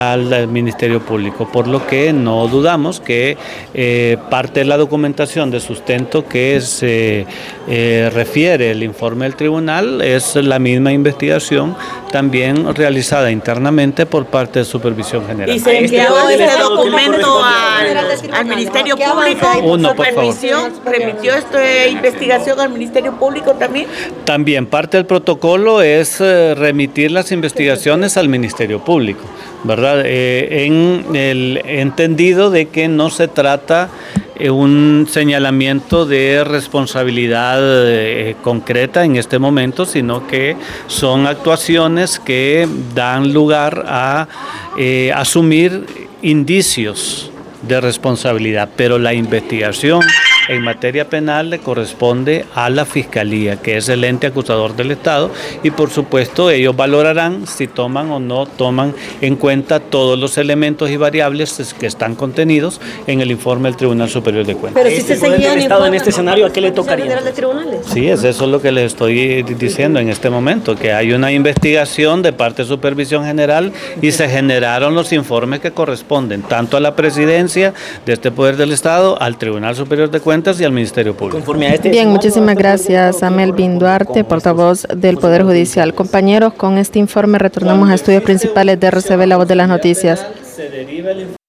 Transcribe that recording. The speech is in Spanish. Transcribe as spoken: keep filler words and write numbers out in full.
al Ministerio Público, por lo que no dudamos que eh, parte de la documentación de sustento que se eh, refiere el informe del tribunal es la misma investigación también realizada internamente por parte de Supervisión General. ¿Y se envió ese documento al, al Ministerio Público? Uno, por favor. ¿Remitió esta investigación al Ministerio Público también? También parte del protocolo es eh, remitir las investigaciones al Ministerio Público, ¿verdad? Eh, en el entendido de que no se trata eh, un señalamiento de responsabilidad eh, concreta en este momento, sino que son actuaciones que dan lugar a eh, asumir indicios de responsabilidad, pero la investigación en materia penal le corresponde a la Fiscalía, que es el ente acusador del Estado, y por supuesto ellos valorarán si toman o no toman en cuenta todos los elementos y variables que están contenidos en el informe del Tribunal Superior de Cuentas. Pero si se seguía el Estado en este escenario, ¿a qué le tocaría? De tribunales. Sí, es eso lo que les estoy diciendo en este momento, que hay una investigación de parte de Supervisión General y se generaron los informes que corresponden tanto a la presidencia de este Poder del Estado, al Tribunal Superior de Cuentas y al Ministerio Público. Bien, muchísimas gracias a Melvin Duarte, portavoz del Poder Judicial. Compañeros, con este informe retornamos a estudios principales de R C B, La Voz de las Noticias.